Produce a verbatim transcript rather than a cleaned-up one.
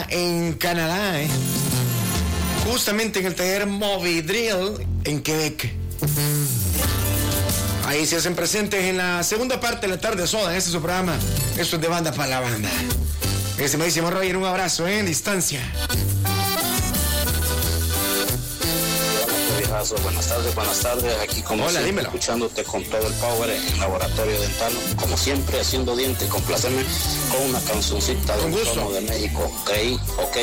allá en Canadá, ¿eh? Justamente en el taller Moby Drill en Quebec. Ahí se hacen presentes en la segunda parte de la tarde soda, en este es su programa. Esto es de banda para la banda. Estimadísimo Roger, un abrazo, ¿eh? En distancia. Buenas tardes, buenas tardes. Aquí como Hola, siempre, dímelo. escuchándote con todo el power en Laboratorio Dental. Como siempre, haciendo diente, complacerme con una cancioncita de Con un gusto. tono de México. Ok, ok,